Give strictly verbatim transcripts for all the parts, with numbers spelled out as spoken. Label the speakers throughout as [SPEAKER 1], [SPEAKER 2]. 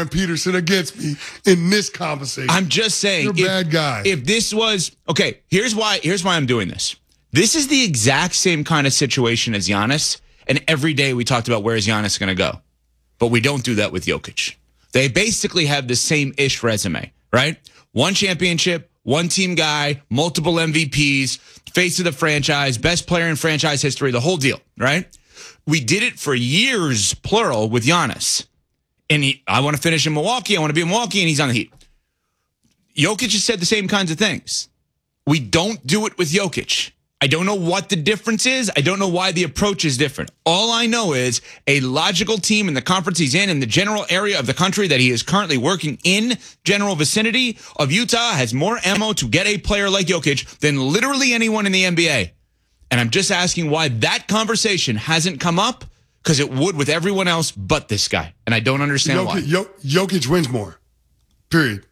[SPEAKER 1] Peterson against me in this conversation.
[SPEAKER 2] I'm just saying,
[SPEAKER 1] you're a
[SPEAKER 2] if,
[SPEAKER 1] bad guy.
[SPEAKER 2] If this was okay, here's why. Here's why I'm doing this. This is the exact same kind of situation as Giannis, and every day we talked about where is Giannis going to go, but we don't do that with Jokic. They basically have the same ish resume, right? One championship, one team guy, multiple M V Ps, face of the franchise, best player in franchise history, the whole deal, right? We did it for years, plural, with Giannis. And he, I want to finish in Milwaukee. I want to be in Milwaukee, and he's on the Heat. Jokic has said the same kinds of things. We don't do it with Jokic. I don't know what the difference is. I don't know why the approach is different. All I know is a logical team in the conference he's in, in the general area of the country that he is currently working in, general vicinity of Utah, has more ammo to get a player like Jokic than literally anyone in the N B A. And I'm just asking why that conversation hasn't come up. Because it would with everyone else but this guy. And I don't understand
[SPEAKER 1] Jokic,
[SPEAKER 2] why.
[SPEAKER 1] Jokic wins more. Period.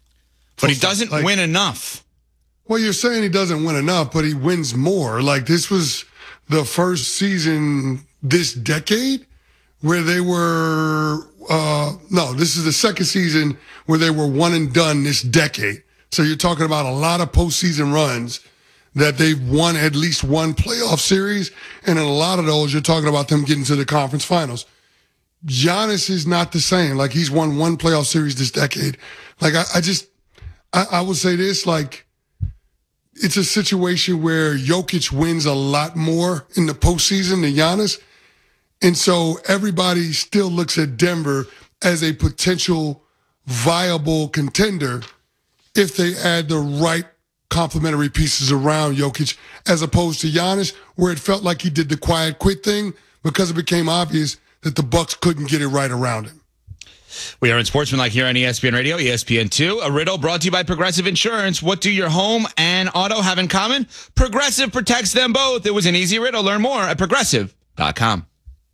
[SPEAKER 2] But he doesn't like, win enough.
[SPEAKER 1] Well, you're saying he doesn't win enough, but he wins more. Like, this was the first season this decade where they were, uh, no, this is the second season where they were one and done this decade. So you're talking about a lot of postseason runs that they've won at least one playoff series, and in a lot of those, you're talking about them getting to the conference finals. Giannis is not the same. Like, he's won one playoff series this decade. Like, I, I just, I, I would say this, like, it's a situation where Jokic wins a lot more in the postseason than Giannis, and so everybody still looks at Denver as a potential viable contender if they add the right complementary pieces around Jokic, as opposed to Giannis, where it felt like he did the quiet quit thing because it became obvious that the Bucks couldn't get it right around him.
[SPEAKER 2] We are in Sportsmanlike here on E S P N Radio, E S P N two. A riddle brought to you by Progressive Insurance. What do your home and auto have in common? Progressive protects them both. It was an easy riddle. Learn more at progressive dot com.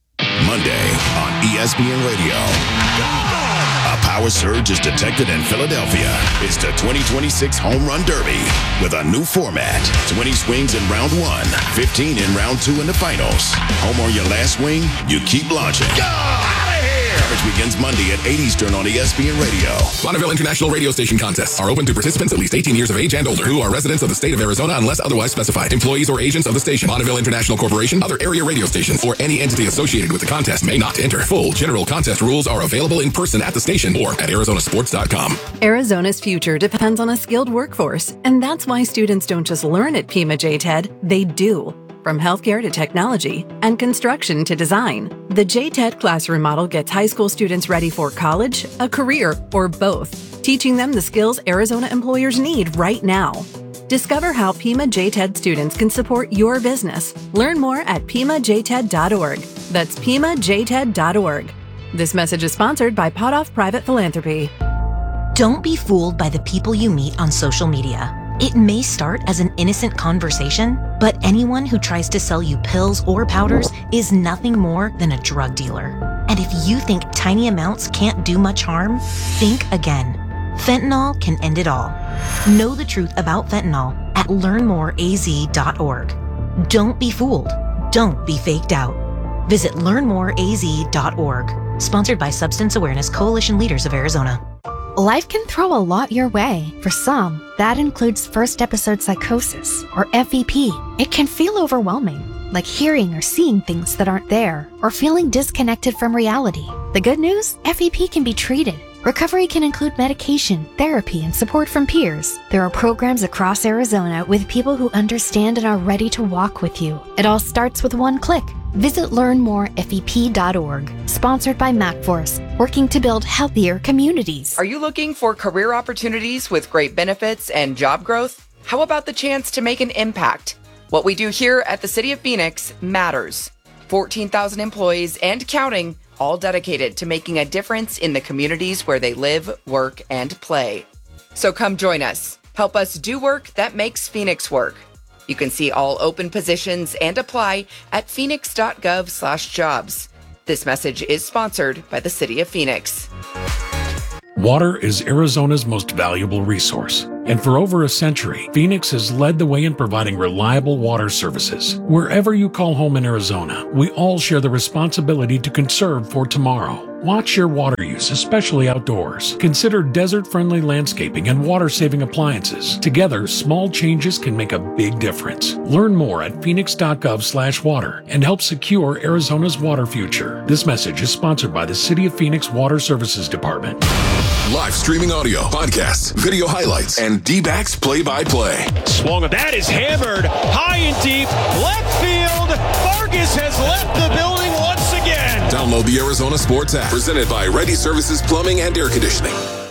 [SPEAKER 3] Monday on E S P N Radio. A power surge is detected in Philadelphia. It's the twenty twenty-six Home Run Derby with a new format. twenty swings in round one, fifteen in round two in the finals. Home on your last swing, you keep launching. Go! Out of here! Coverage begins Monday at eight Eastern on E S P N Radio.
[SPEAKER 4] Bonneville International Radio Station contests are open to participants at least eighteen years of age and older who are residents of the state of Arizona unless otherwise specified. Employees or agents of the station, Bonneville International Corporation, other area radio stations, or any entity associated with the contest may not enter. Full general contest rules are available in person at the station or at arizona sports dot com.
[SPEAKER 5] Arizona's future depends on a skilled workforce, and that's why students don't just learn at Pima J TED, they do. From healthcare to technology and construction to design, the J TED classroom model gets high school students ready for college, a career, or both, teaching them the skills Arizona employers need right now. Discover how Pima J TED students can support your business. Learn more at pima j ted dot org. That's pima j ted dot org. This message is sponsored by Potoff Private Philanthropy.
[SPEAKER 6] Don't be fooled by the people you meet on social media. It may start as an innocent conversation, but anyone who tries to sell you pills or powders is nothing more than a drug dealer. And if you think tiny amounts can't do much harm, think again. Fentanyl can end it all. Know the truth about fentanyl at learn more a z dot org. Don't be fooled. Don't be faked out. Visit learn more a z dot org. Sponsored by Substance Awareness Coalition Leaders of Arizona.
[SPEAKER 7] Life can throw a lot your way. For some, that includes first episode psychosis, or F E P. It can feel overwhelming, like hearing or seeing things that aren't there, or feeling disconnected from reality. The good news? F E P can be treated. Recovery can include medication, therapy, and support from peers. There are programs across Arizona with people who understand and are ready to walk with you. It all starts with one click. Visit learn more f e p dot org. Sponsored by MacForce, working to build healthier communities.
[SPEAKER 8] Are you looking for career opportunities with great benefits and job growth? How about the chance to make an impact? What we do here at the City of Phoenix matters. fourteen thousand employees and counting, all dedicated to making a difference in the communities where they live, work, and play. So come join us. Help us do work that makes Phoenix work. You can see all open positions and apply at phoenix dot gov slash jobs. This message is sponsored by the City of Phoenix.
[SPEAKER 9] Water is Arizona's most valuable resource, and for over a century, Phoenix has led the way in providing reliable water services. Wherever you call home in Arizona, we all share the responsibility to conserve for tomorrow. Watch your water use, especially outdoors. Consider desert-friendly landscaping and water-saving appliances. Together, small changes can make a big difference. Learn more at phoenix.gov slash water and help secure Arizona's water future. This message is sponsored by the City of Phoenix Water Services Department.
[SPEAKER 4] Live streaming audio, podcasts, video highlights, and D-backs play-by-play.
[SPEAKER 10] Swung, that is hammered high and deep, left field. Vargas has left the building once again.
[SPEAKER 4] Download the Arizona Sports app, presented by Ready Services Plumbing and Air Conditioning.